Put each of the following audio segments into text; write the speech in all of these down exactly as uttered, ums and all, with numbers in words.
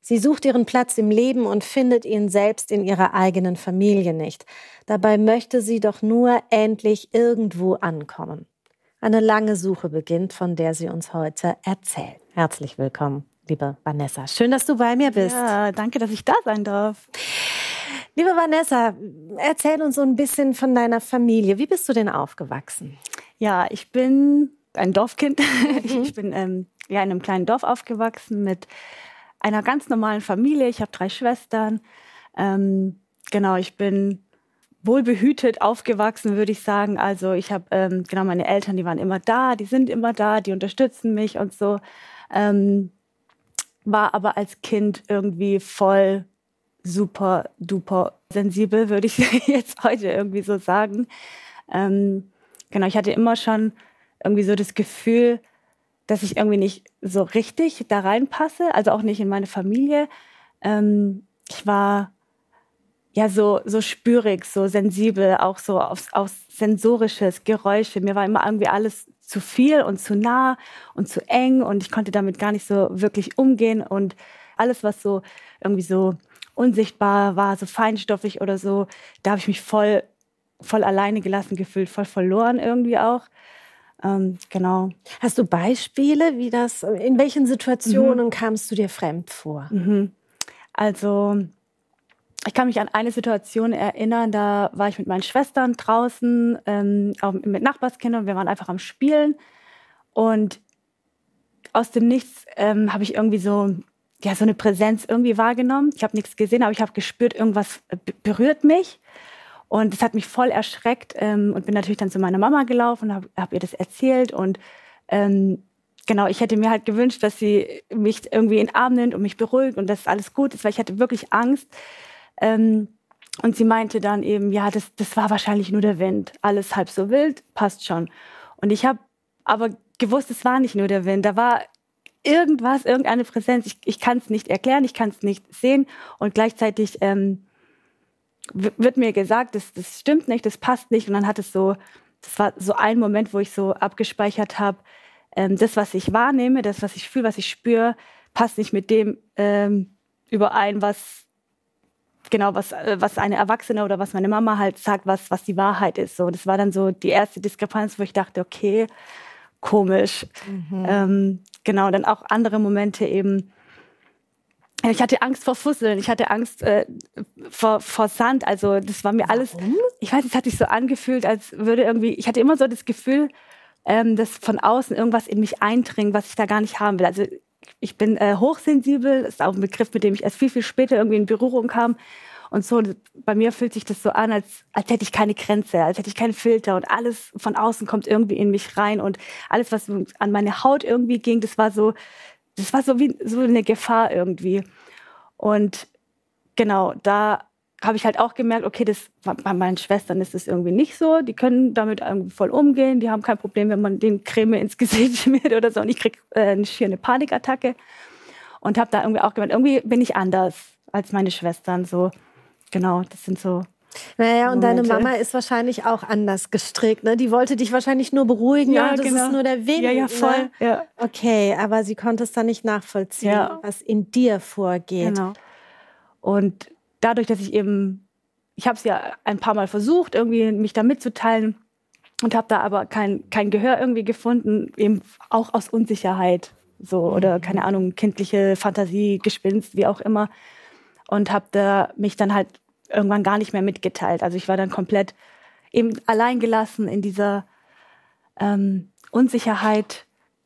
Sie sucht ihren Platz im Leben und findet ihn selbst in ihrer eigenen Familie nicht. Dabei möchte sie doch nur endlich irgendwo ankommen. Eine lange Suche beginnt, von der sie uns heute erzählt. Herzlich willkommen, liebe Vanessa. Schön, dass du bei mir bist. Ja, danke, dass ich da sein darf. Liebe Vanessa, erzähl uns so ein bisschen von deiner Familie. Wie bist du denn aufgewachsen? Ja, ich bin ein Dorfkind. Mhm. Ich bin ähm, ja, in einem kleinen Dorf aufgewachsen mit einer ganz normalen Familie. Ich habe drei Schwestern. Ähm, genau, ich bin wohlbehütet aufgewachsen, würde ich sagen. Also ich habe, ähm, genau, meine Eltern, die waren immer da, die sind immer da, die unterstützen mich und so. Ähm, war aber als Kind irgendwie voll super duper sensibel, würde ich jetzt heute irgendwie so sagen. Ähm, genau, ich hatte immer schon irgendwie so das Gefühl, dass ich irgendwie nicht so richtig da reinpasse, also auch nicht in meine Familie. Ähm, ich war ja so, so spürig, so sensibel, auch so aufs, aufs sensorisches, Geräusche. Mir war immer irgendwie alles zu viel und zu nah und zu eng und ich konnte damit gar nicht so wirklich umgehen. Und alles, was so irgendwie so unsichtbar war, so feinstoffig oder so, da habe ich mich voll, voll alleine gelassen gefühlt, voll verloren irgendwie auch. Ähm, genau. Hast du Beispiele, wie das, in welchen Situationen mhm. kamst du dir fremd vor? Mhm. Also, ich kann mich an eine Situation erinnern, da war ich mit meinen Schwestern draußen, ähm, auch mit Nachbarskindern, wir waren einfach am Spielen und aus dem Nichts ähm, habe ich irgendwie so, ja, so eine Präsenz irgendwie wahrgenommen. Ich habe nichts gesehen, aber ich habe gespürt, irgendwas berührt mich. Und das hat mich voll erschreckt ähm, und bin natürlich dann zu meiner Mama gelaufen und habe hab ihr das erzählt. Und ähm, genau, ich hätte mir halt gewünscht, dass sie mich irgendwie in den Arm nimmt und mich beruhigt und dass alles gut ist, weil ich hatte wirklich Angst. Ähm, und sie meinte dann eben, ja, das, das war wahrscheinlich nur der Wind. Alles halb so wild, passt schon. Und ich habe aber gewusst, es war nicht nur der Wind. Da war irgendwas, irgendeine Präsenz. Ich, ich kann es nicht erklären, ich kann es nicht sehen. Und gleichzeitig ähm, wird mir gesagt, das, das stimmt nicht, das passt nicht. Und dann hat es so, das war so ein Moment, wo ich so abgespeichert habe, ähm, das, was ich wahrnehme, das, was ich fühle, was ich spüre, passt nicht mit dem ähm, überein, was genau, was, was eine Erwachsene oder was meine Mama halt sagt, was, was die Wahrheit ist. So, das war dann so die erste Diskrepanz, wo ich dachte, okay, komisch. Mhm. Ähm, genau, dann auch andere Momente eben. Ich hatte Angst vor Fusseln, ich hatte Angst äh, vor, vor Sand, also das war mir Warum? alles, ich weiß, es hat sich so angefühlt, als würde irgendwie, ich hatte immer so das Gefühl, ähm, dass von außen irgendwas in mich eindringt, was ich da gar nicht haben will. Also ich bin äh, hochsensibel, das ist auch ein Begriff, mit dem ich erst viel, viel später irgendwie in Berührung kam. Und so, bei mir fühlt sich das so an, als, als hätte ich keine Grenze, als hätte ich keinen Filter und alles von außen kommt irgendwie in mich rein und alles, was an meine Haut irgendwie ging, das war so, das war so wie so eine Gefahr irgendwie. Und genau, da habe ich halt auch gemerkt, okay, das, bei meinen Schwestern ist das irgendwie nicht so. Die können damit irgendwie voll umgehen. Die haben kein Problem, wenn man den Creme ins Gesicht schmiert oder so. Und ich kriege äh, schier eine Panikattacke. Und habe da irgendwie auch gemerkt, irgendwie bin ich anders als meine Schwestern. So, genau, das sind so. Naja, und Momente. Deine Mama ist wahrscheinlich auch anders gestrickt, ne? Die wollte dich wahrscheinlich nur beruhigen. Ja, ah, das genau. ist nur der Wind. Ja, ja, voll. Ne? Ja. Okay, aber sie konnte es dann nicht nachvollziehen, ja. was in dir vorgeht. Genau. Und dadurch, dass ich eben, ich habe es ja ein paar Mal versucht, irgendwie mich da mitzuteilen und habe da aber kein, kein Gehör irgendwie gefunden, eben auch aus Unsicherheit, so, mhm. oder keine Ahnung, kindliche Fantasie, Gespinst, wie auch immer. Und habe da mich dann halt irgendwann gar nicht mehr mitgeteilt. Also ich war dann komplett eben allein gelassen in dieser ähm, Unsicherheit.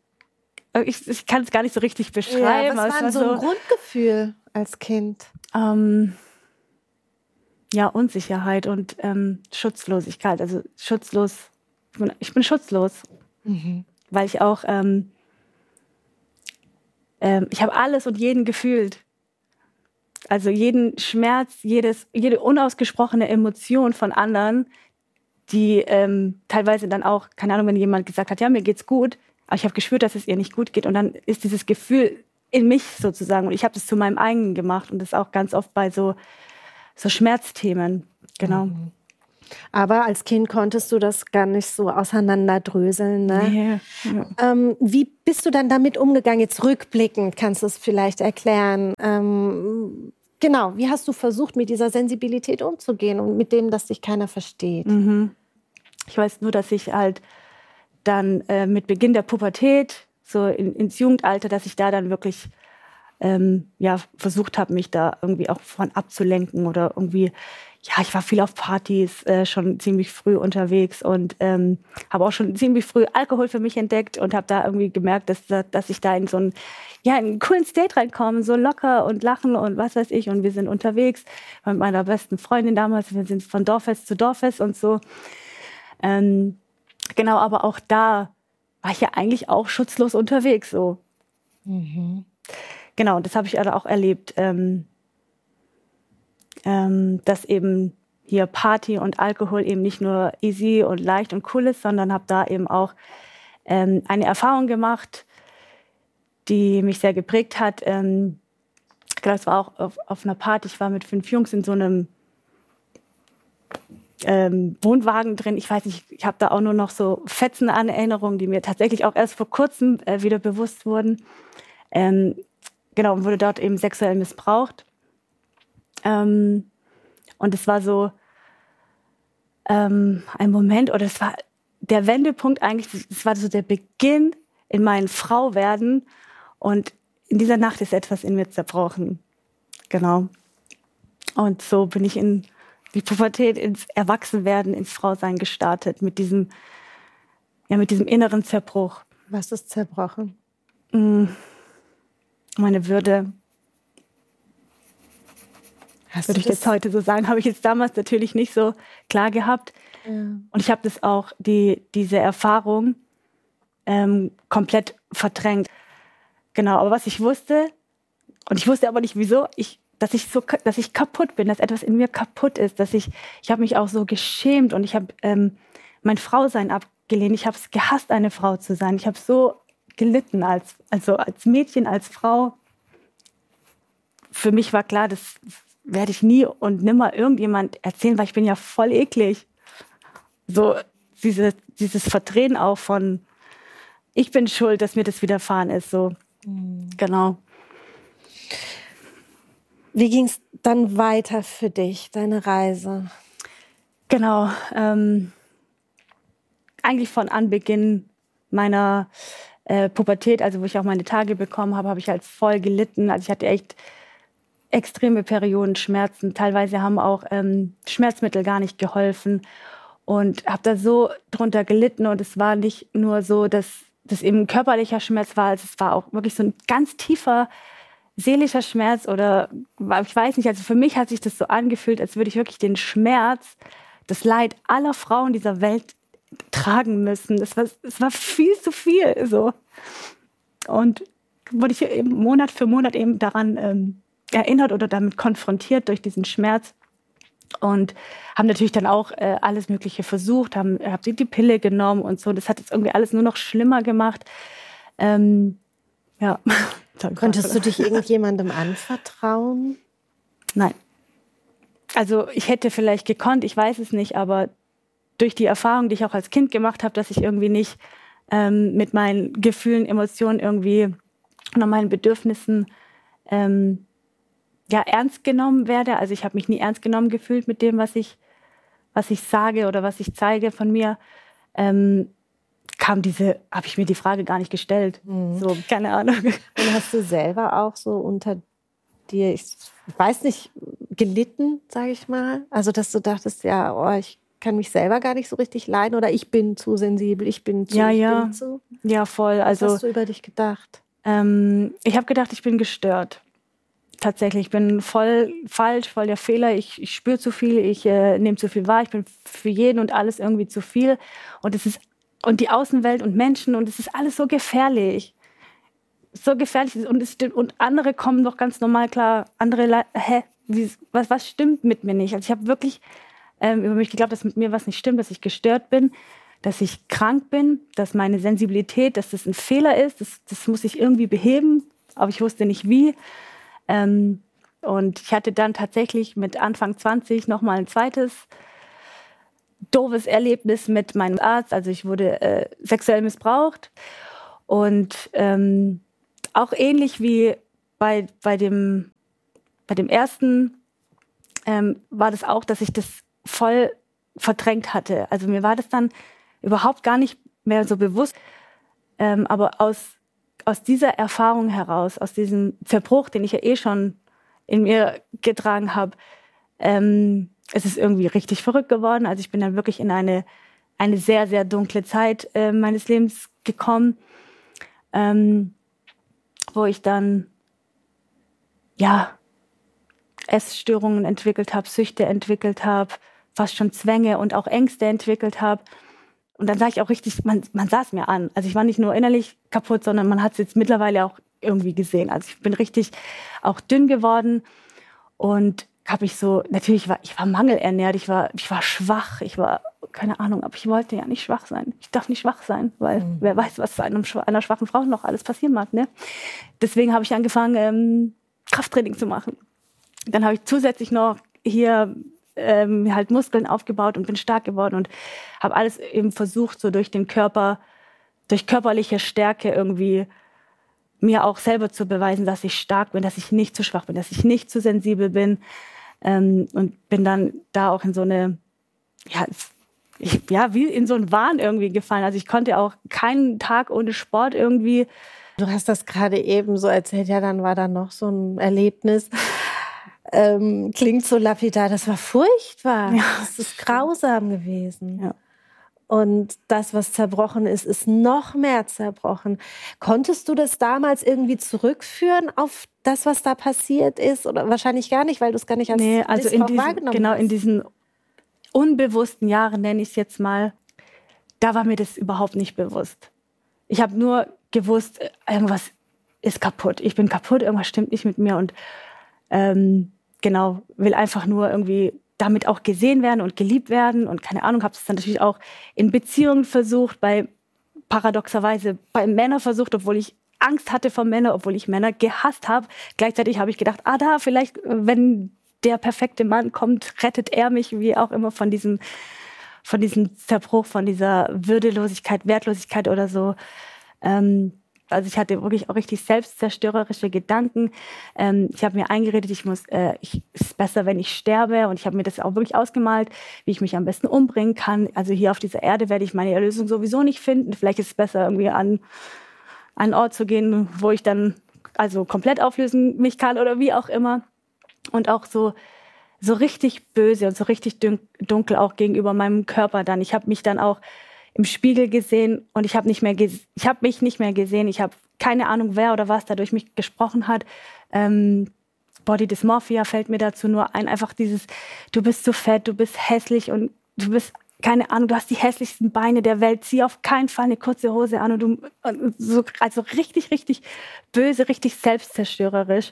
Ich, ich kann es gar nicht so richtig beschreiben. Ja, was war denn so ein Grundgefühl als Kind? Ähm, ja, Unsicherheit und ähm, Schutzlosigkeit. Also schutzlos. Ich bin, ich bin schutzlos, mhm. weil ich auch, ähm, ähm, ich habe alles und jeden gefühlt. Also jeden Schmerz, jedes, jede unausgesprochene Emotion von anderen, die ähm, teilweise dann auch, keine Ahnung, wenn jemand gesagt hat, ja, mir geht's gut, aber ich habe gespürt, dass es ihr nicht gut geht und dann ist dieses Gefühl in mich sozusagen und ich habe das zu meinem eigenen gemacht und das auch ganz oft bei so, so Schmerzthemen, genau. Mhm. Aber als Kind konntest du das gar nicht so auseinanderdröseln, ne? Nee, ja. Ähm, wie bist du dann damit umgegangen? Jetzt rückblickend kannst du es vielleicht erklären. Ähm, genau, wie hast du versucht, mit dieser Sensibilität umzugehen und mit dem, dass dich keiner versteht? Mhm. Ich weiß nur, dass ich halt dann äh, mit Beginn der Pubertät, so in, ins Jugendalter, dass ich da dann wirklich ähm, ja, versucht habe, mich da irgendwie auch von abzulenken oder irgendwie, ja, ich war viel auf Partys, äh, schon ziemlich früh unterwegs und ähm, habe auch schon ziemlich früh Alkohol für mich entdeckt und habe da irgendwie gemerkt, dass, dass ich da in so einen, ja, in einen coolen State reinkomme, so locker und lachen und was weiß ich. Und wir sind unterwegs mit meiner besten Freundin damals, wir sind von Dorffest zu Dorffest und so. Ähm, genau, aber auch da war ich ja eigentlich auch schutzlos unterwegs, so. Mhm. Genau, das habe ich auch erlebt, ähm, ähm, dass eben hier Party und Alkohol eben nicht nur easy und leicht und cool ist, sondern habe da eben auch ähm, eine Erfahrung gemacht, die mich sehr geprägt hat. Ähm, genau, es war auch auf, auf einer Party, ich war mit fünf Jungs in so einem ähm, Wohnwagen drin. Ich weiß nicht, ich habe da auch nur noch so Fetzen an Erinnerungen, die mir tatsächlich auch erst vor kurzem äh, wieder bewusst wurden. Ähm, Genau, und wurde dort eben sexuell missbraucht. Ähm, und es war so ähm, ein Moment, oder es war der Wendepunkt eigentlich, es war so der Beginn in meinem Frauwerden. Und in dieser Nacht ist etwas in mir zerbrochen. Genau. Und so bin ich in die Pubertät, ins Erwachsenwerden, ins Frausein gestartet, mit diesem, ja, mit diesem inneren Zerbruch. Was ist zerbrochen? Mm. Meine Würde, Hast würde du ich das? jetzt heute so sagen, habe ich jetzt damals natürlich nicht so klar gehabt. Ja. Und ich habe das auch, die, diese Erfahrung ähm, komplett verdrängt. Genau, aber was ich wusste, und ich wusste aber nicht wieso, ich, dass ich so, dass ich kaputt bin, dass etwas in mir kaputt ist, dass ich, ich habe mich auch so geschämt und ich habe ähm, mein Frausein abgelehnt. Ich habe es gehasst, eine Frau zu sein. Ich habe so gelitten als, also als Mädchen, als Frau. Für mich war klar, das werde ich nie und nimmer irgendjemand erzählen, weil ich bin ja voll eklig. So diese, dieses Verdrehen auch von, ich bin schuld, dass mir das widerfahren ist. So. Mhm. Genau. Wie ging es dann weiter für dich, deine Reise? Genau. Ähm, eigentlich von Anbeginn meiner äh, Pubertät, also wo ich auch meine Tage bekommen habe, habe ich halt voll gelitten. Also ich hatte echt extreme Periodenschmerzen. Teilweise haben auch ähm, Schmerzmittel gar nicht geholfen. Und habe da so drunter gelitten. Und es war nicht nur so, dass das eben körperlicher Schmerz war, also es war auch wirklich so ein ganz tiefer seelischer Schmerz. Oder ich weiß nicht, also für mich hat sich das so angefühlt, als würde ich wirklich den Schmerz, das Leid aller Frauen dieser Welt tragen müssen. Das war, es war viel zu viel. So. Und wurde ich eben Monat für Monat eben daran ähm, erinnert oder damit konfrontiert durch diesen Schmerz. Und haben natürlich dann auch äh, alles Mögliche versucht, haben, haben die, die Pille genommen und so. Das hat jetzt irgendwie alles nur noch schlimmer gemacht. Ähm, ja. Konntest du dich irgendjemandem anvertrauen? Nein. Also ich hätte vielleicht gekonnt, ich weiß es nicht, aber durch die Erfahrung, die ich auch als Kind gemacht habe, dass ich irgendwie nicht ähm, mit meinen Gefühlen, Emotionen irgendwie oder meinen Bedürfnissen ähm, ja, ernst genommen werde. Also ich habe mich nie ernst genommen gefühlt mit dem, was ich, was ich sage oder was ich zeige von mir. Ähm, kam diese, habe ich mir die Frage gar nicht gestellt. Mhm. So, keine Ahnung. Und hast du selber auch so unter dir, ich weiß nicht, gelitten, sage ich mal? Also dass du dachtest, ja, oh, ich kann mich selber gar nicht so richtig leiden oder ich bin zu sensibel, ich bin zu, ja, ich ja. bin zu. Ja, voll. Also, was hast du über dich gedacht? Ähm, ich habe gedacht, ich bin gestört. Tatsächlich, ich bin voll falsch, voll der Fehler. Ich, ich spüre zu viel, ich äh, nehme zu viel wahr. Ich bin für jeden und alles irgendwie zu viel. Und es ist und die Außenwelt und Menschen und es ist alles so gefährlich. So gefährlich. Und, es, und andere kommen doch ganz normal klar. Andere, hä, wie, was, was stimmt mit mir nicht? Also ich habe wirklich ähm, über mich geglaubt, dass mit mir was nicht stimmt, dass ich gestört bin, dass ich krank bin, dass meine Sensibilität, dass das ein Fehler ist. Das, das muss ich irgendwie beheben, aber ich wusste nicht wie. Ähm, und ich hatte dann tatsächlich mit Anfang zwanzig nochmal ein zweites doofes Erlebnis mit meinem Arzt. Also ich wurde äh, sexuell missbraucht. Und ähm, auch ähnlich wie bei, bei, dem, bei dem ersten ähm, war das auch, dass ich das voll verdrängt hatte. Also mir war das dann überhaupt gar nicht mehr so bewusst. Ähm, aber aus, aus dieser Erfahrung heraus, aus diesem Zerbruch, den ich ja eh schon in mir getragen habe, ähm, es ist irgendwie richtig verrückt geworden. Also ich bin dann wirklich in eine, eine sehr, sehr dunkle Zeit äh, meines Lebens gekommen, ähm, wo ich dann ja Essstörungen entwickelt habe, Süchte entwickelt habe, fast schon Zwänge und auch Ängste entwickelt habe. Und dann sah ich auch richtig, man, man sah es mir an. Also ich war nicht nur innerlich kaputt, sondern man hat es jetzt mittlerweile auch irgendwie gesehen. Also ich bin richtig auch dünn geworden und habe ich so, natürlich war ich war mangelernährt, ich war, ich war schwach, ich war, keine Ahnung, aber ich wollte ja nicht schwach sein. Ich darf nicht schwach sein, weil mhm. wer weiß, was einem, einer schwachen Frau noch alles passieren mag. Ne? Deswegen habe ich angefangen, ähm, Krafttraining zu machen. Dann habe ich zusätzlich noch hier ähm, halt Muskeln aufgebaut und bin stark geworden und habe alles eben versucht, so durch den Körper, durch körperliche Stärke irgendwie mir auch selber zu beweisen, dass ich stark bin, dass ich nicht zu schwach bin, dass ich nicht zu sensibel bin. Ähm, und bin dann da auch in so eine, ja, ich, ja, wie in so einen Wahn irgendwie gefallen. Also ich konnte auch keinen Tag ohne Sport irgendwie. Du hast das gerade eben so erzählt, ja, dann war da noch so ein Erlebnis. Ähm, klingt so lapidar, das war furchtbar. Ja, das ist grausam gewesen. Ja. Und das, was zerbrochen ist, ist noch mehr zerbrochen. Konntest du das damals irgendwie zurückführen auf das, was da passiert ist? Oder wahrscheinlich gar nicht, weil du es gar nicht als nee, also in diesen, wahrgenommen genau, hast. In diesen unbewussten Jahren, nenne ich es jetzt mal, da war mir das überhaupt nicht bewusst. Ich habe nur gewusst, irgendwas ist kaputt. Ich bin kaputt, irgendwas stimmt nicht mit mir. Und ähm, genau, will einfach nur irgendwie damit auch gesehen werden und geliebt werden und keine Ahnung, habe es dann natürlich auch in Beziehungen versucht, bei paradoxerweise bei Männern versucht, obwohl ich Angst hatte vor Männern, obwohl ich Männer gehasst habe. Gleichzeitig habe ich gedacht, ah da, vielleicht, wenn der perfekte Mann kommt, rettet er mich, wie auch immer, von diesem, von diesem Zerbruch, von dieser Würdelosigkeit, Wertlosigkeit oder so. Ähm, Also ich hatte wirklich auch richtig selbstzerstörerische Gedanken. Ähm, ich habe mir eingeredet, ich muss, äh, ich, es ist besser, wenn ich sterbe. Und ich habe mir das auch wirklich ausgemalt, wie ich mich am besten umbringen kann. Also hier auf dieser Erde werde ich meine Erlösung sowieso nicht finden. Vielleicht ist es besser, irgendwie an, an einen Ort zu gehen, wo ich dann also komplett auflösen mich kann oder wie auch immer. Und auch so, so richtig böse und so richtig dunkel auch gegenüber meinem Körper dann. Ich habe mich dann auch im Spiegel gesehen und ich habe nicht mehr ges- ich habe mich nicht mehr gesehen. Ich habe keine Ahnung, wer oder was da durch mich gesprochen hat. Ähm, Body Dysmorphia fällt mir dazu nur ein. Einfach dieses, du bist zu fett, du bist hässlich und du bist, keine Ahnung, du hast die hässlichsten Beine der Welt. Zieh auf keinen Fall eine kurze Hose an. Und du, und so, also richtig, richtig böse, richtig selbstzerstörerisch.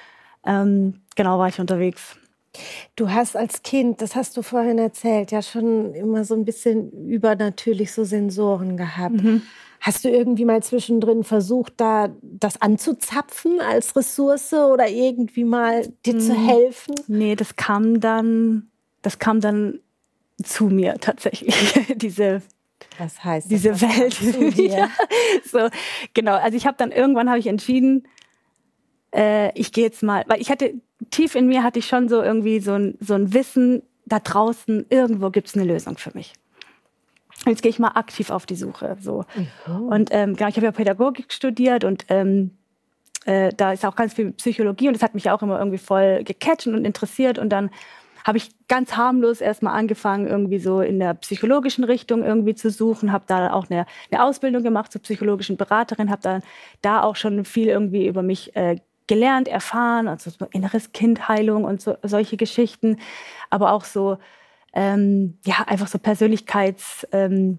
Ähm, genau, war ich unterwegs. Du hast als Kind, das hast du vorhin erzählt, ja schon immer so ein bisschen übernatürlich so Sensoren gehabt. Mhm. Hast du irgendwie mal zwischendrin versucht, da das anzuzapfen als Ressource oder irgendwie mal dir mhm. zu helfen? Nee, das kam dann, das kam dann zu mir tatsächlich, diese Was heißt das, diese Welt. Zu dir? Ja, so, genau, also ich habe dann irgendwann habe ich entschieden, äh, ich gehe jetzt mal, weil ich hatte tief in mir hatte ich schon so irgendwie so ein, so ein Wissen, da draußen, irgendwo gibt es eine Lösung für mich. Und jetzt gehe ich mal aktiv auf die Suche. So. Mhm. Und ähm, genau, ich habe ja Pädagogik studiert und ähm, äh, da ist auch ganz viel Psychologie und das hat mich auch immer irgendwie voll gecatcht und interessiert. Und dann habe ich ganz harmlos erstmal angefangen, irgendwie so in der psychologischen Richtung irgendwie zu suchen, habe da auch eine, eine Ausbildung gemacht zur psychologischen Beraterin, habe dann da auch schon viel irgendwie über mich äh, gelernt, erfahren, also so inneres Kindheilung und so, solche Geschichten, aber auch so, ähm, ja, einfach so Persönlichkeitsentwicklungs-,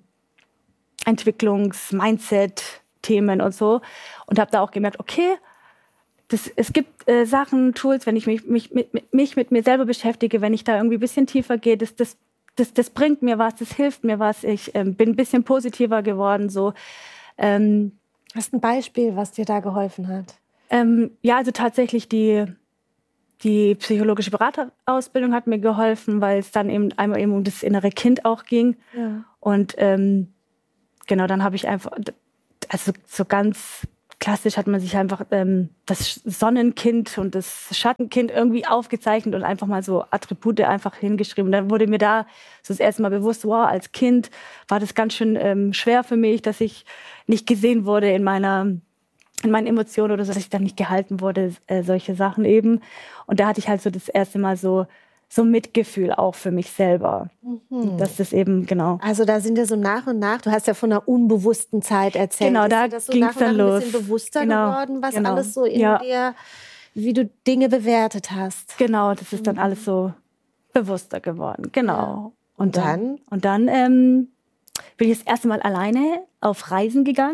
ähm, Mindset-Themen und so und habe da auch gemerkt, okay, das, es gibt äh, Sachen, Tools, wenn ich mich, mich, mit, mich mit mir selber beschäftige, wenn ich da irgendwie ein bisschen tiefer gehe, das, das, das, das bringt mir was, das hilft mir was, ich ähm, bin ein bisschen positiver geworden, so. Ähm, Hast du ein Beispiel, was dir da geholfen hat? Ähm, ja, also tatsächlich die, die psychologische Beraterausbildung hat mir geholfen, weil es dann eben einmal eben um das innere Kind auch ging. Ja. Und ähm, genau, dann habe ich einfach, also so ganz klassisch hat man sich einfach ähm, das Sonnenkind und das Schattenkind irgendwie aufgezeichnet und einfach mal so Attribute einfach hingeschrieben. Dann wurde mir da so das erste Mal bewusst, wow, als Kind war das ganz schön ähm, schwer für mich, dass ich nicht gesehen wurde in meiner in meinen Emotionen oder so, dass ich dann nicht gehalten wurde, äh, solche Sachen eben. Und da hatte ich halt so das erste Mal so, so Mitgefühl auch für mich selber. Mhm. Das ist eben, genau. Also da sind ja so nach und nach, du hast ja von einer unbewussten Zeit erzählt. Genau, da so ging es dann los. Ein bisschen bewusster genau. geworden, was genau. alles so in ja. dir, wie du Dinge bewertet hast. Genau, das ist dann mhm. alles so bewusster geworden, genau. Ja. Und, und dann? dann? Und dann ähm, bin ich das erste Mal alleine auf Reisen gegangen.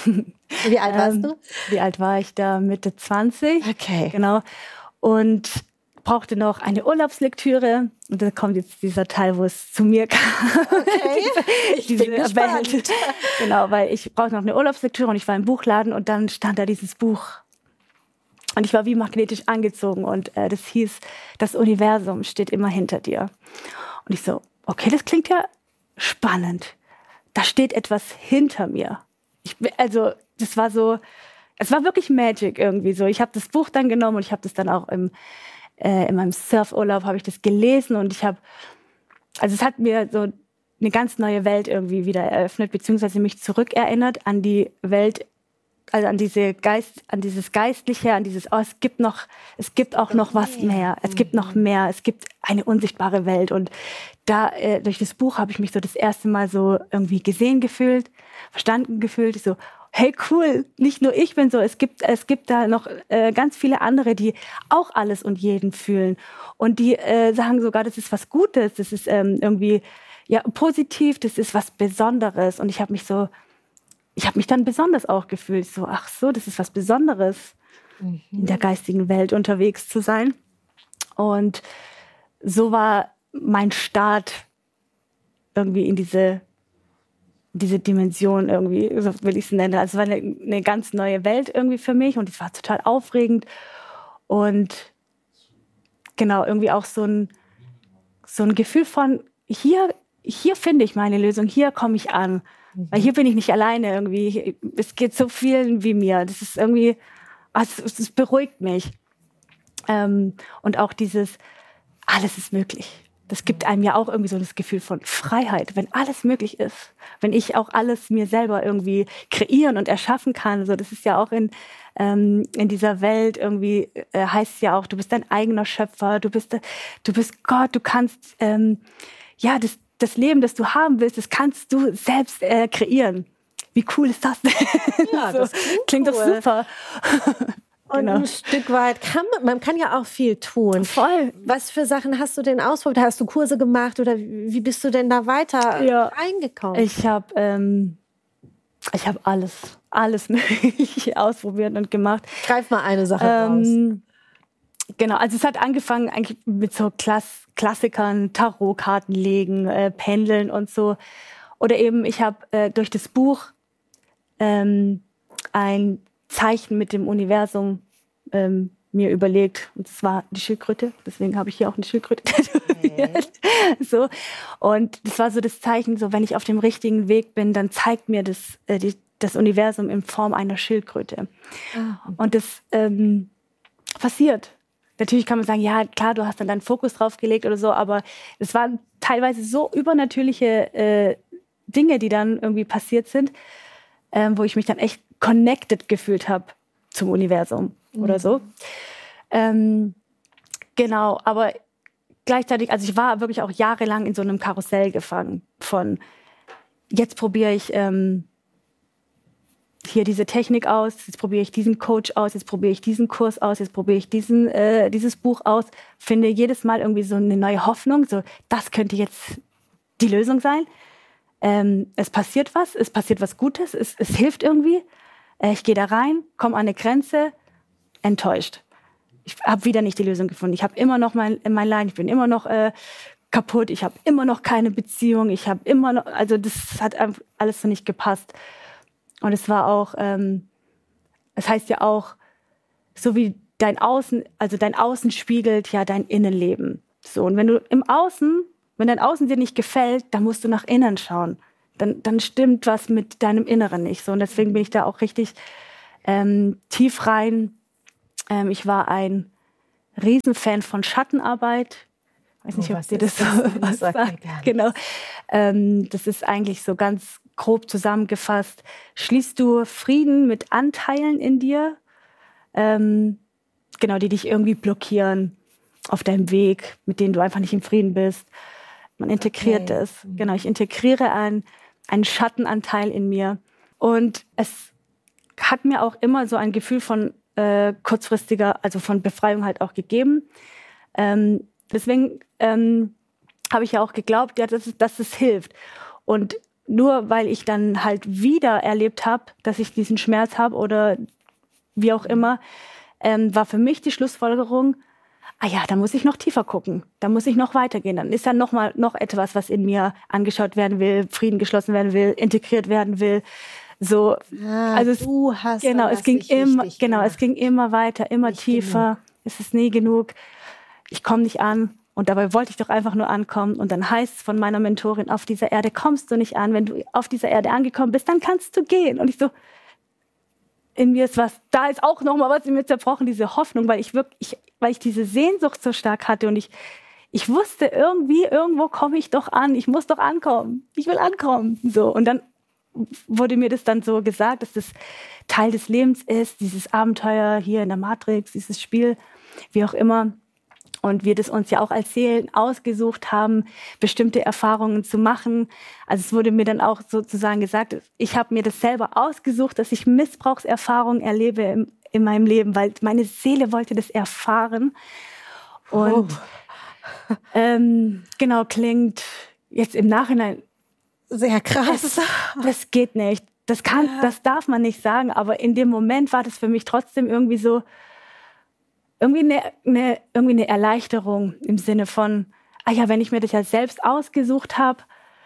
Wie alt warst du? ähm, wie alt war ich da? Mitte zwanzig. Okay. Genau. Und brauchte noch eine Urlaubslektüre. Und da kommt jetzt dieser Teil, wo es zu mir kam. Okay, ich diese, bin gespannt. Welt. Genau, weil ich brauchte noch eine Urlaubslektüre und ich war im Buchladen und dann stand da dieses Buch. Und ich war wie magnetisch angezogen und äh, das hieß, das Universum steht immer hinter dir. Und ich so, okay, das klingt ja spannend. Da steht etwas hinter mir. Ich, also das war so, es war wirklich Magic irgendwie so. Ich habe das Buch dann genommen und ich habe das dann auch im, äh, in meinem Surfurlaub habe ich das gelesen und ich habe, also es hat mir so eine ganz neue Welt irgendwie wieder eröffnet, beziehungsweise mich zurückerinnert an die Welt, also an diese Geist, an dieses Geistliche, an dieses, oh, es gibt noch, es gibt auch noch was mehr, es gibt noch mehr, es gibt eine unsichtbare Welt. Und da, äh, durch das Buch habe ich mich so das erste Mal so irgendwie gesehen gefühlt, verstanden gefühlt, so, hey, cool, nicht nur ich bin so, es gibt, es gibt da noch äh, ganz viele andere, die auch alles und jeden fühlen. Und die äh, sagen sogar, das ist was Gutes, das ist ähm, irgendwie, ja, positiv, das ist was Besonderes. Und ich habe mich so, ich habe mich dann besonders auch gefühlt, so, ach so, das ist was Besonderes, mhm. in der geistigen Welt unterwegs zu sein. Und so war mein Start irgendwie in diese, diese Dimension irgendwie, so will ich es nennen. Also es war eine, eine ganz neue Welt irgendwie für mich und es war total aufregend und genau, irgendwie auch so ein, so ein Gefühl von, hier, hier finde ich meine Lösung, hier komme ich an. Weil hier bin ich nicht alleine irgendwie. Es geht so vielen wie mir. Das ist irgendwie, es, es beruhigt mich. Ähm, und auch dieses, alles ist möglich. Das gibt einem ja auch irgendwie so das Gefühl von Freiheit, wenn alles möglich ist. Wenn ich auch alles mir selber irgendwie kreieren und erschaffen kann. So, das ist ja auch in, ähm, in dieser Welt irgendwie, äh, heißt es ja auch, du bist dein eigener Schöpfer, du bist, du bist Gott, du kannst, ähm, ja, das, das Leben, das du haben willst, das kannst du selbst äh, kreieren. Wie cool ist das denn? Ja, das so, klingt, klingt cool. doch super. Und genau. Ein Stück weit kann man, man kann ja auch viel tun. Voll. Was für Sachen hast du denn ausprobiert? Hast du Kurse gemacht oder wie bist du denn da weiter ja. reingekommen? Ich habe ähm, ich habe alles, alles mögliche ausprobiert und gemacht. Greif mal eine Sache ähm, raus. Genau, also es hat angefangen eigentlich mit so Klass Klassikern, Tarotkarten legen, äh, Pendeln und so. Oder eben, ich habe äh, durch das Buch ähm, ein Zeichen mit dem Universum ähm, mir überlegt. Und das war die Schildkröte. Deswegen habe ich hier auch eine Schildkröte tätowiert. Okay. So. Und das war so das Zeichen, so wenn ich auf dem richtigen Weg bin, dann zeigt mir das, äh, die, das Universum in Form einer Schildkröte. Oh. Und das ähm, passiert. Natürlich kann man sagen, ja, klar, du hast dann deinen Fokus drauf gelegt oder so, aber es waren teilweise so übernatürliche äh, Dinge, die dann irgendwie passiert sind, ähm, wo ich mich dann echt connected gefühlt habe zum Universum mhm. oder so. Ähm, genau, aber gleichzeitig, also ich war wirklich auch jahrelang in so einem Karussell gefangen von, jetzt probiere ich ähm, hier diese Technik aus, jetzt probiere ich diesen Coach aus, jetzt probiere ich diesen Kurs aus, jetzt probiere ich diesen, äh, dieses Buch aus, finde jedes Mal irgendwie so eine neue Hoffnung, so das könnte jetzt die Lösung sein. Ähm, es passiert was, es passiert was Gutes, es, es hilft irgendwie. Äh, ich gehe da rein, komme an eine Grenze, enttäuscht. Ich habe wieder nicht die Lösung gefunden. Ich habe immer noch mein, mein Leid, ich bin immer noch äh, kaputt, ich habe immer noch keine Beziehung, ich habe immer noch, also das hat alles so nicht gepasst. Und es war auch, ähm, es heißt ja auch, so wie dein Außen, also dein Außen spiegelt ja dein Innenleben. So, und wenn du im Außen, wenn dein Außen dir nicht gefällt, dann musst du nach innen schauen. Dann, dann stimmt was mit deinem Inneren nicht. So, und deswegen bin ich da auch richtig ähm, tief rein. Ähm, ich war ein Riesenfan von Schattenarbeit. Ich weiß nicht, oh, ob dir das so was sagt. sagt. Genau. Ähm, das ist eigentlich so ganz grob zusammengefasst. Schließt du Frieden mit Anteilen in dir, ähm, genau, die dich irgendwie blockieren auf deinem Weg, mit denen du einfach nicht im Frieden bist. Man integriert Okay. es. Genau, ich integriere einen, einen Schattenanteil in mir. Und es hat mir auch immer so ein Gefühl von äh, kurzfristiger, also von Befreiung halt auch gegeben. Ähm, deswegen ähm, habe ich ja auch geglaubt, ja, dass, es, dass es hilft. Und nur weil ich dann halt wieder erlebt habe, dass ich diesen Schmerz habe oder wie auch immer, ähm, war für mich die Schlussfolgerung, ah ja, da muss ich noch tiefer gucken, da muss ich noch weitergehen. Dann ist dann noch mal noch etwas, was in mir angeschaut werden will, Frieden geschlossen werden will, integriert werden will. So, Ah, also es, du hast genau, es ging immer, genau, gemacht. es ging immer weiter, immer nicht tiefer. Genug. Es ist nie genug. Ich komme nicht an. Und dabei wollte ich doch einfach nur ankommen. Und dann heißt es von meiner Mentorin, auf dieser Erde kommst du nicht an. Wenn du auf dieser Erde angekommen bist, dann kannst du gehen. Und ich so, in mir ist was, da ist auch noch mal was in mir zerbrochen, diese Hoffnung, weil ich wirklich, ich, weil ich diese Sehnsucht so stark hatte und ich, ich wusste irgendwie, irgendwo komme ich doch an. Ich muss doch ankommen. Ich will ankommen. So. Und dann wurde mir das dann so gesagt, dass das Teil des Lebens ist, dieses Abenteuer hier in der Matrix, dieses Spiel, wie auch immer. Und wir das uns ja auch als Seelen ausgesucht haben, bestimmte Erfahrungen zu machen. Also es wurde mir dann auch sozusagen gesagt, ich habe mir das selber ausgesucht, dass ich Missbrauchserfahrungen erlebe im, in meinem Leben, weil meine Seele wollte das erfahren. Und oh. ähm, genau, klingt jetzt im Nachhinein sehr krass. Das, das geht nicht. Das kann, ja. das darf man nicht sagen. Aber in dem Moment war das für mich trotzdem irgendwie so, irgendwie eine, eine, irgendwie eine Erleichterung im Sinne von, ah ja, wenn ich mir das ja selbst ausgesucht habe,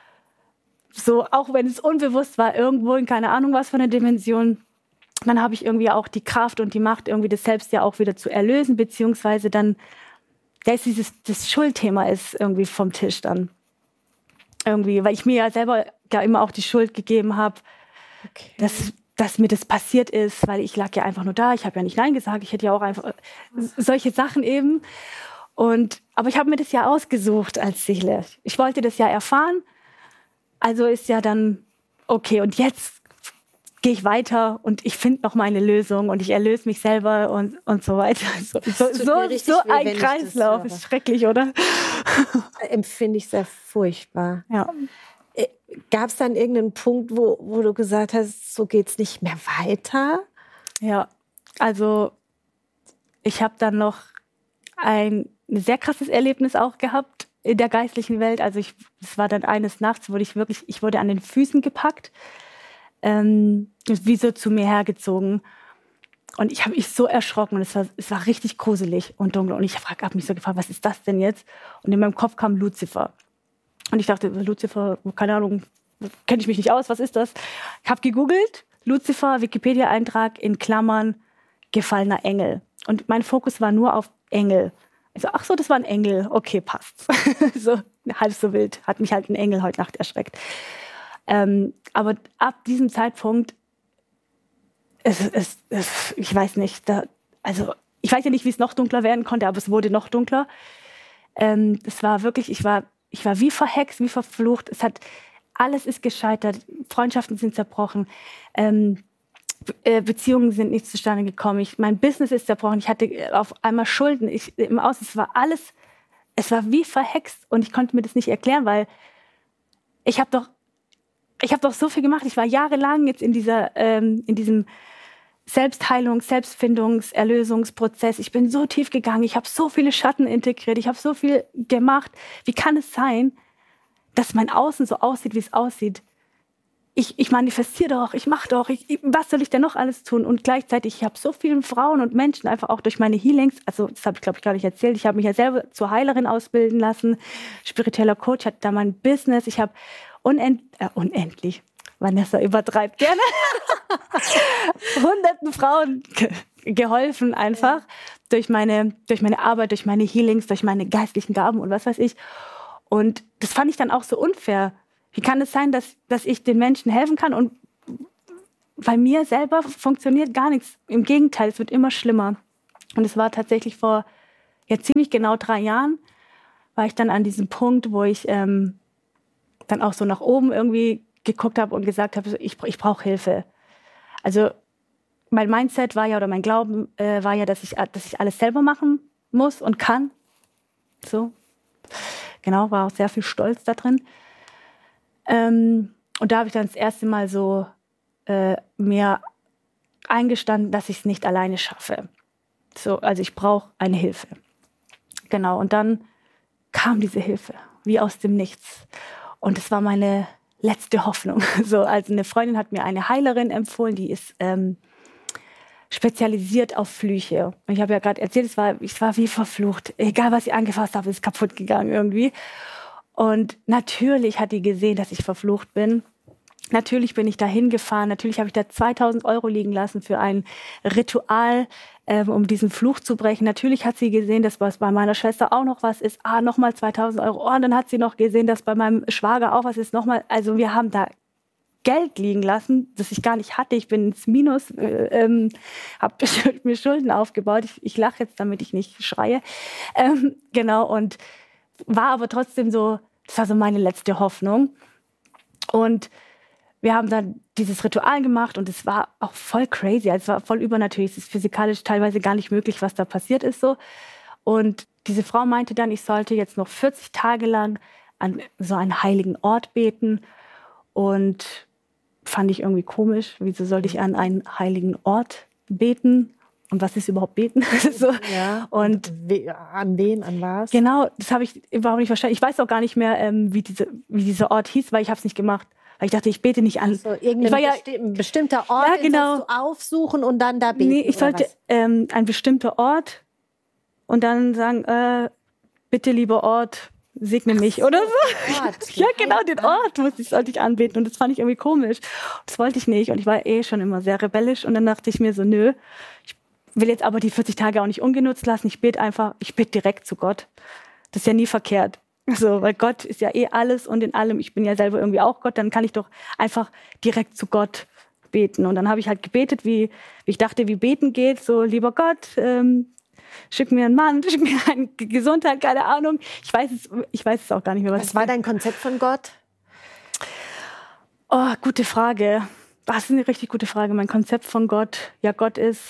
so auch wenn es unbewusst war, irgendwo in keine Ahnung was von der Dimension, dann habe ich irgendwie auch die Kraft und die Macht, irgendwie das selbst ja auch wieder zu erlösen, beziehungsweise dann, da ist dieses, das Schuldthema ist irgendwie vom Tisch dann. Irgendwie, weil ich mir ja selber ja immer auch die Schuld gegeben habe, okay. dass, dass mir das passiert ist, weil ich lag ja einfach nur da, ich habe ja nicht Nein gesagt, ich hätte ja auch einfach solche Sachen eben. Und, aber ich habe mir das ja ausgesucht als Seele. Ich wollte das ja erfahren, also ist ja dann okay, und jetzt gehe ich weiter und ich finde noch meine Lösung und ich erlöse mich selber und, und so weiter. So, so, so, so weh, ein Kreislauf, ist schrecklich, oder? Empfinde ich sehr furchtbar. Ja. Gab es dann irgendeinen Punkt, wo, wo du gesagt hast, so geht's nicht mehr weiter? Ja, also ich habe dann noch ein, ein sehr krasses Erlebnis auch gehabt in der geistlichen Welt. Also ich, es war dann eines Nachts, wurde ich wirklich, ich wurde an den Füßen gepackt, ähm, wie so zu mir hergezogen. Und ich habe mich so erschrocken und es war, es war richtig gruselig und dunkel. Und ich habe mich so gefragt, was ist das denn jetzt? Und in meinem Kopf kam Luzifer. Und ich dachte, Luzifer, keine Ahnung, kenne ich mich nicht aus, was ist das? Ich habe gegoogelt, Luzifer, Wikipedia-Eintrag in Klammern, gefallener Engel. Und mein Fokus war nur auf Engel. Ich so, ach so, das war ein Engel, okay, passt. So halb so wild, hat mich halt ein Engel heute Nacht erschreckt. Ähm, aber ab diesem Zeitpunkt, es, es, es, ich weiß nicht, da, also ich weiß ja nicht, wie es noch dunkler werden konnte, aber es wurde noch dunkler. Ähm, es war wirklich, ich war Ich war wie verhext, wie verflucht. Es hat, alles ist gescheitert. Freundschaften sind zerbrochen. Ähm, Be- Beziehungen sind nicht zustande gekommen. Ich, mein Business ist zerbrochen. Ich hatte auf einmal Schulden. Ich, im Außen, es war alles, es war wie verhext. Und ich konnte mir das nicht erklären, weil ich habe doch, ich habe doch so viel gemacht. Ich war jahrelang jetzt in dieser, ähm, in diesem Selbstheilungs-, Selbstfindungs-, Erlösungsprozess. Ich bin so tief gegangen. Ich habe so viele Schatten integriert. Ich habe so viel gemacht. Wie kann es sein, dass mein Außen so aussieht, wie es aussieht? Ich, ich manifestiere doch, ich mache doch. Ich, ich, was soll ich denn noch alles tun? Und gleichzeitig, ich habe so vielen Frauen und Menschen einfach auch durch meine Healings, also das habe ich, glaube ich, gar nicht erzählt, ich habe mich ja selber zur Heilerin ausbilden lassen, spiritueller Coach, hatte da mein Business. Ich habe unend, äh, unendlich, Vanessa übertreibt gerne, hunderten Frauen, geholfen einfach durch meine, durch meine Arbeit, durch meine Healings, durch meine geistlichen Gaben und was weiß ich. Und das fand ich dann auch so unfair. Wie kann es sein, dass, dass ich den Menschen helfen kann und bei mir selber funktioniert gar nichts. Im Gegenteil, es wird immer schlimmer. Und es war tatsächlich vor ja, ziemlich genau drei Jahren, war ich dann an diesem Punkt, wo ich ähm, dann auch so nach oben irgendwie geguckt habe und gesagt habe, ich, ich brauche Hilfe. Also mein Mindset war ja, oder mein Glauben äh, war ja, dass ich, dass ich alles selber machen muss und kann. So, genau, war auch sehr viel Stolz da drin. Ähm, und da habe ich dann das erste Mal so äh, mir eingestanden, dass ich es nicht alleine schaffe. So, also ich brauche eine Hilfe. Genau, und dann kam diese Hilfe, wie aus dem Nichts. Und es war meine letzte Hoffnung. So, also eine Freundin hat mir eine Heilerin empfohlen, die ist ähm, spezialisiert auf Flüche. Und ich habe ja gerade erzählt, es war, ich war wie verflucht. Egal, was ich angefasst habe, ist kaputt gegangen irgendwie. Und natürlich hat die gesehen, dass ich verflucht bin. Natürlich bin ich da hingefahren. Natürlich habe ich da zweitausend Euro liegen lassen für ein Ritual, ähm, um diesen Fluch zu brechen. Natürlich hat sie gesehen, dass was bei meiner Schwester auch noch was ist. Ah, nochmal zweitausend Euro. Oh, und dann hat sie noch gesehen, dass bei meinem Schwager auch was ist. Nochmal. Also wir haben da Geld liegen lassen, das ich gar nicht hatte. Ich bin ins Minus, äh, ähm, habe mir Schulden aufgebaut. Ich, ich lache jetzt, damit ich nicht schreie. Ähm, genau, und war aber trotzdem so, das war so meine letzte Hoffnung. Und wir haben dann dieses Ritual gemacht und es war auch voll crazy. Also es war voll übernatürlich. Es ist physikalisch teilweise gar nicht möglich, was da passiert ist. So. Und diese Frau meinte dann, ich sollte jetzt noch vierzig Tage lang an so einen heiligen Ort beten. Und fand ich irgendwie komisch. Wieso sollte ich an einen heiligen Ort beten? Und was ist überhaupt beten? So. Ja. Und We- an wen, an was? genau, das habe ich überhaupt nicht verstanden. Ich weiß auch gar nicht mehr, ähm, wie, diese, wie dieser Ort hieß, weil ich habe es nicht gemacht. Weil ich dachte, ich bete nicht an. So, irgendein ich war ja, besti- bestimmter Ort, Ja, den genau. sollst du aufsuchen und dann da beten. Nee, ich oder sollte was? ähm, ein bestimmter Ort und dann sagen, äh, bitte lieber Ort, segne mich oder so. Ort. Ja, genau, den Ort musste ich, sollte ich anbeten und das fand ich irgendwie komisch. Das wollte ich nicht und ich war eh schon immer sehr rebellisch und dann dachte ich mir so, nö, ich will jetzt aber die vierzig Tage auch nicht ungenutzt lassen. Ich bete einfach, ich bete direkt zu Gott. Das ist ja nie verkehrt. So, weil Gott ist ja eh alles und in allem. Ich bin ja selber irgendwie auch Gott. Dann kann ich doch einfach direkt zu Gott beten. Und dann habe ich halt gebetet, wie, wie ich dachte, wie beten geht. So, lieber Gott, ähm, schick mir einen Mann, schick mir eine Gesundheit, keine Ahnung. Ich weiß es, ich weiß es auch gar nicht mehr. Was, Was war dein Konzept von Gott? Oh, gute Frage. Das ist eine richtig gute Frage. Mein Konzept von Gott. Ja, Gott ist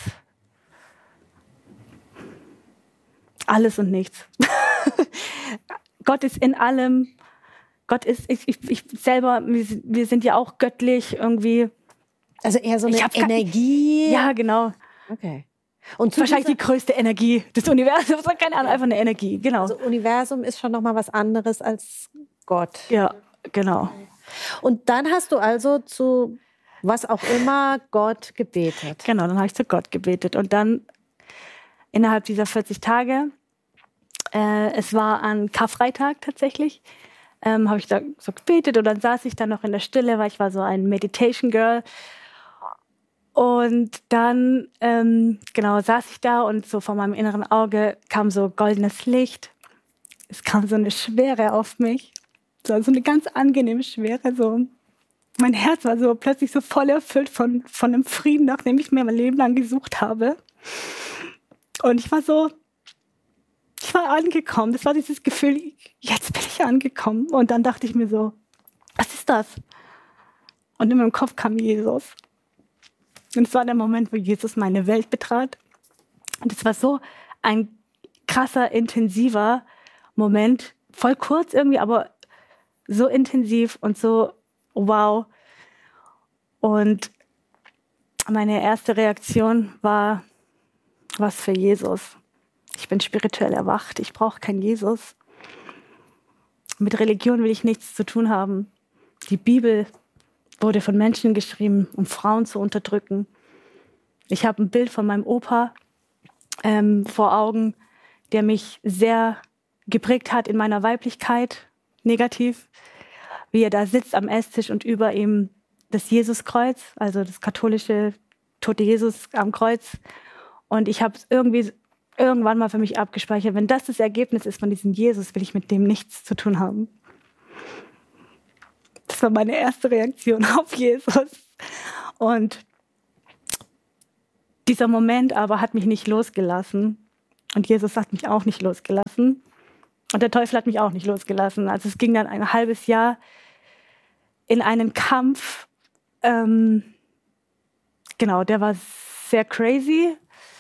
alles und nichts. Gott ist in allem. Gott ist, ich, ich, ich selber, wir, wir sind ja auch göttlich irgendwie. Also eher so eine Ich hab kein- Energie? Ja, genau. Okay. Und zu Wahrscheinlich die größte Energie des Universums. Keine Ahnung, einfach eine Energie. Genau. Also Universum ist schon noch mal was anderes als Gott. Ja, genau. Und dann hast du also zu was auch immer Gott gebetet. Genau, dann habe ich zu Gott gebetet. Und dann innerhalb dieser vierzig Tage, äh, es war an Karfreitag tatsächlich, ähm, habe ich da so gebetet und dann saß ich dann noch in der Stille, weil ich war so ein Meditation Girl. Und dann, ähm, genau, saß ich da und so vor meinem inneren Auge kam so goldenes Licht. Es kam so eine Schwere auf mich. So, so eine ganz angenehme Schwere. So. Mein Herz war so plötzlich so voll erfüllt von, von einem Frieden, nach dem ich mir mein Leben lang gesucht habe. Und ich war so, ich war angekommen. Das war dieses Gefühl, jetzt bin ich angekommen. Und dann dachte ich mir so, was ist das? Und in meinem Kopf kam Jesus. Und es war der Moment, wo Jesus meine Welt betrat. Und es war so ein krasser, intensiver Moment. Voll kurz irgendwie, aber so intensiv und so wow. Und meine erste Reaktion war, was für Jesus. Ich bin spirituell erwacht. Ich brauche keinen Jesus. Mit Religion will ich nichts zu tun haben. Die Bibel wurde von Menschen geschrieben, um Frauen zu unterdrücken. Ich habe ein Bild von meinem Opa ähm, vor Augen, der mich sehr geprägt hat in meiner Weiblichkeit, negativ, wie er da sitzt am Esstisch und über ihm das Jesuskreuz, also das katholische tote Jesus am Kreuz. Und ich habe es irgendwie irgendwann mal für mich abgespeichert, wenn das das Ergebnis ist von diesem Jesus, will ich mit dem nichts zu tun haben. Das war meine erste Reaktion auf Jesus. Und dieser Moment aber hat mich nicht losgelassen. Und Jesus hat mich auch nicht losgelassen. Und der Teufel hat mich auch nicht losgelassen. Also es ging dann ein halbes Jahr in einen Kampf. Ähm, genau, der war sehr crazy,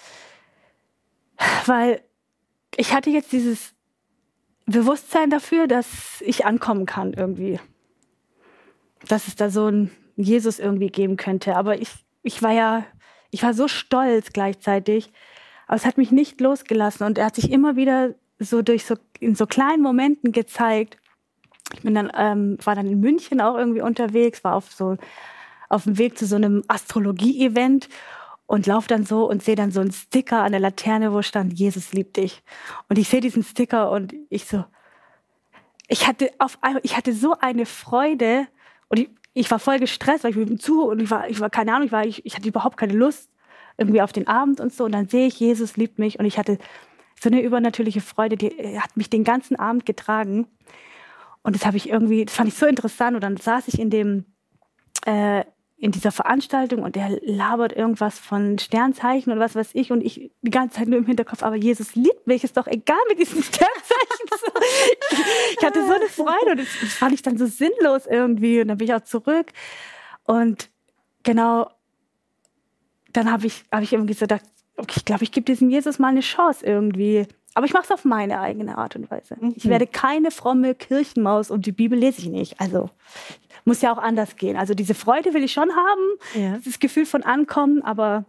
weil ich hatte jetzt dieses Bewusstsein dafür, dass ich ankommen kann irgendwie. Dass es da so einen Jesus irgendwie geben könnte. Aber ich, ich war ja, ich war so stolz gleichzeitig. Aber es hat mich nicht losgelassen. Und er hat sich immer wieder so durch so, in so kleinen Momenten gezeigt. Ich bin dann, ähm, war dann in München auch irgendwie unterwegs, war auf so, auf dem Weg zu so einem Astrologie-Event und laufe dann so und sehe dann so einen Sticker an der Laterne, wo stand, Jesus liebt dich. Und ich sehe diesen Sticker und ich so, ich hatte auf einmal, ich hatte so eine Freude und ich, ich war voll gestresst, weil ich mit dem zu und ich war, ich war keine Ahnung, ich war, ich, ich hatte überhaupt keine Lust irgendwie auf den Abend und so. Und dann sehe ich, Jesus liebt mich und ich hatte so eine übernatürliche Freude, die hat mich den ganzen Abend getragen. Und das habe ich irgendwie, das fand ich so interessant. Und dann saß ich in dem, äh, in dieser Veranstaltung und der labert irgendwas von Sternzeichen und was weiß ich. Und ich die ganze Zeit nur im Hinterkopf, aber Jesus liebt mich, ist doch egal mit diesen Sternzeichen. So. Ich, ich hatte so eine Freude und das, das fand ich dann so sinnlos irgendwie. Und dann bin ich auch zurück. Und genau, dann habe ich, hab ich irgendwie so gedacht, okay, ich glaube, ich gebe diesem Jesus mal eine Chance irgendwie. Aber ich mache es auf meine eigene Art und Weise. Mhm. Ich werde keine fromme Kirchenmaus und die Bibel lese ich nicht. Also muss ja auch anders gehen. Also diese Freude will ich schon haben, ja. Das Gefühl von Ankommen, aber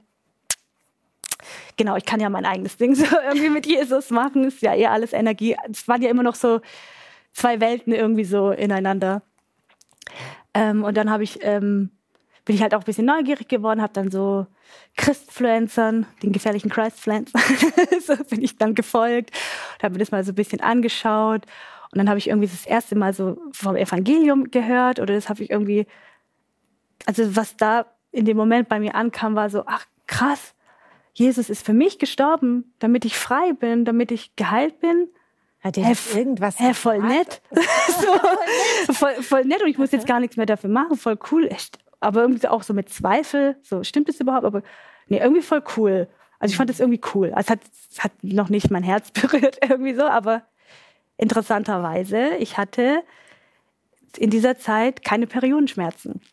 genau, ich kann ja mein eigenes Ding so irgendwie mit Jesus machen. Ist ja eher alles Energie. Es waren ja immer noch so zwei Welten irgendwie so ineinander. Ähm, und dann habe ich, ähm, bin ich halt auch ein bisschen neugierig geworden, habe dann so Christfluencern, den gefährlichen Christfluencern, so bin ich dann gefolgt und habe mir das mal so ein bisschen angeschaut. Und dann habe ich irgendwie das erste Mal so vom Evangelium gehört oder das habe ich irgendwie, also was da in dem Moment bei mir ankam, war so, ach krass, Jesus ist für mich gestorben, damit ich frei bin, damit ich geheilt bin. Hat der hey, irgendwas hey, voll nett. so, voll, voll nett und ich muss jetzt gar nichts mehr dafür machen, voll cool. Echt. Aber irgendwie auch so mit Zweifel, so stimmt es überhaupt? Aber nee, irgendwie voll cool. Also ich fand das irgendwie cool. Also es hat, es hat noch nicht mein Herz berührt irgendwie so, aber interessanterweise, ich hatte in dieser Zeit keine Periodenschmerzen. Und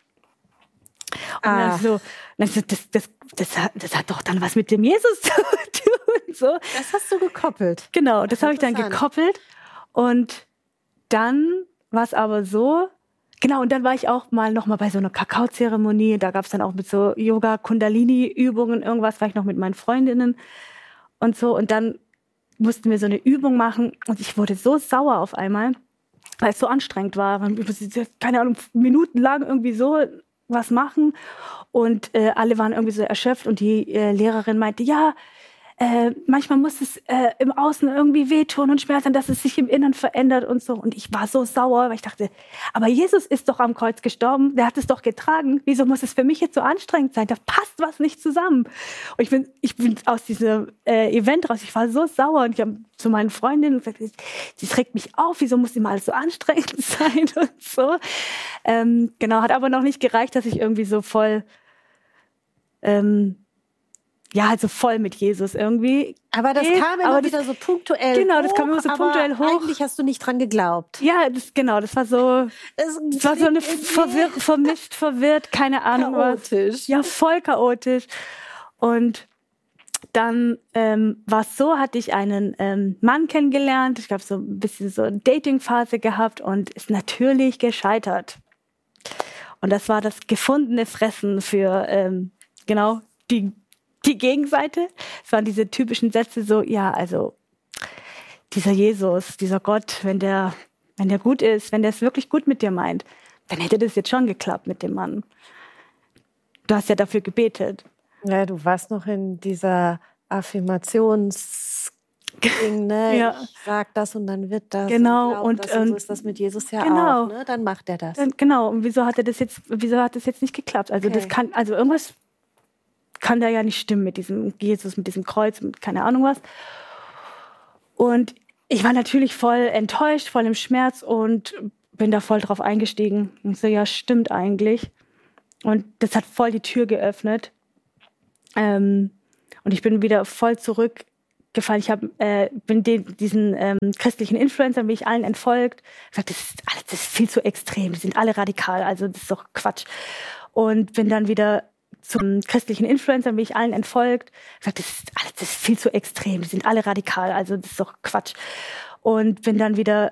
dann so, dann so das, das, das, hat, das hat doch dann was mit dem Jesus zu tun. So. Das hast du gekoppelt. Genau, das habe ich dann gekoppelt. Und dann war es aber so, genau, und dann war ich auch mal noch mal bei so einer Kakaozeremonie. Da gab es dann auch mit so Yoga-Kundalini-Übungen irgendwas, war ich noch mit meinen Freundinnen und so. Und dann mussten wir so eine Übung machen und ich wurde so sauer auf einmal, weil es so anstrengend war. Wir mussten, keine Ahnung, minutenlang irgendwie so was machen und äh, alle waren irgendwie so erschöpft und die äh, Lehrerin meinte, ja, Äh, manchmal muss es äh, im Außen irgendwie wehtun und schmerzen, dass es sich im Inneren verändert und so. Und ich war so sauer, weil ich dachte, aber Jesus ist doch am Kreuz gestorben, der hat es doch getragen. Wieso muss es für mich jetzt so anstrengend sein? Da passt was nicht zusammen. Und ich bin, ich bin aus diesem äh, Event raus, ich war so sauer und ich habe zu meinen Freundinnen gesagt, das regt mich auf, wieso muss immer alles so anstrengend sein und so. Ähm, genau, hat aber noch nicht gereicht, dass ich irgendwie so voll... Ähm, ja, halt so voll mit Jesus irgendwie. Aber das nee, kam immer aber wieder das, so punktuell Genau, hoch, das kam immer so punktuell aber hoch. Eigentlich hast du nicht dran geglaubt. Ja, das, genau, das war so, das, das war so eine verwirr, vermischt, verwirrt, keine Ahnung chaotisch. was. Ja, voll chaotisch. Und dann ähm, war es so, hatte ich einen ähm, Mann kennengelernt. Ich habe so ein bisschen so eine Dating-Phase gehabt und ist natürlich gescheitert. Und das war das gefundene Fressen für, ähm, genau, die die Gegenseite. Es waren diese typischen Sätze so, ja, also dieser Jesus, dieser Gott, wenn der, wenn der gut ist, wenn der es wirklich gut mit dir meint, dann hätte das jetzt schon geklappt mit dem Mann. Du hast ja dafür gebetet. Ja, du warst noch in dieser Affirmations- ne? Ja. Ich sag das und dann wird das. Genau. Und, und, das und, und so ist das mit Jesus ja genau. auch. Ne? Dann macht er das. Genau. Und wieso hat er das jetzt, wieso hat das jetzt nicht geklappt? Also okay. das kann, also irgendwas kann da ja nicht stimmen mit diesem Jesus, mit diesem Kreuz, mit keine Ahnung was. Und ich war natürlich voll enttäuscht, voll im Schmerz und bin da voll drauf eingestiegen. Und so, ja, stimmt eigentlich. Und das hat voll die Tür geöffnet. Ähm, und ich bin wieder voll zurückgefallen. Ich hab, äh, bin den, diesen ähm, christlichen Influencern, bin ich allen entfolgt. Ich gesagt, das ist, alles, das ist viel zu extrem, die sind alle radikal, also das ist doch Quatsch. Und bin dann wieder zum christlichen Influencern, bin ich allen entfolgt. Ich gesagt, das ist, alles, das ist viel zu extrem, die sind alle radikal, also das ist doch Quatsch. Und bin dann wieder